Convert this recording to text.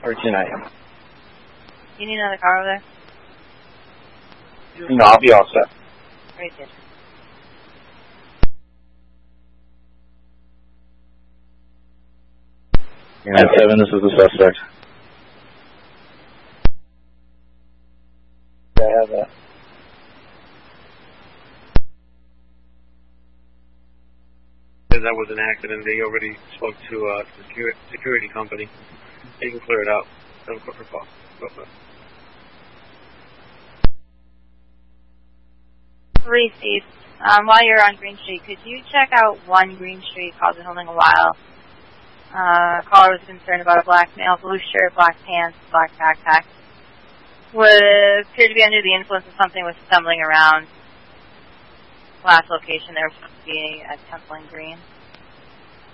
or tonight. You need another car over there? No, I'll be all set. Very good. Unit 7, this is the suspect. I have that. That was an accident. They already spoke to the security company. They can clear it out. Don't go for call. Go for it. 3 Steve. While you're on Green Street, could you check out 1 Green Street, calls been holding a while. Caller was concerned about a black male, blue shirt, black pants, black backpack. Would appear to be under the influence of something, was stumbling around. Last location there was supposed to be at Temple and Green.